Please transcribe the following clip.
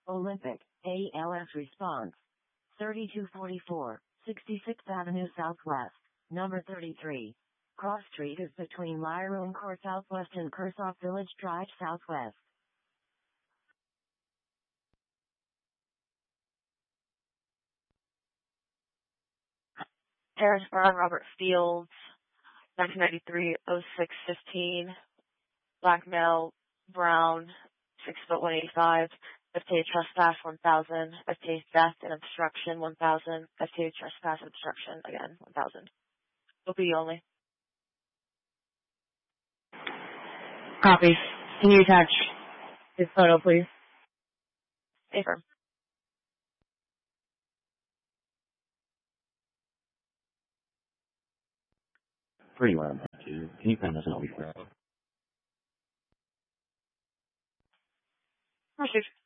Olympic, ALS response. 3244, 66th Avenue Southwest, number 33. Cross Street is between Lyron Court Southwest and Kursaw Village Drive Southwest. Harris Brown, Robert Fields, 1993-06-15. Black male, brown, 6 foot 185. FTA trespass 1,000. FTA theft and obstruction 1,000. FTA trespass and obstruction again 1,000. OP only. Copy. Can you attach his photo, please? Affirm. Pretty well, thank you. Can you find us an OP? Received.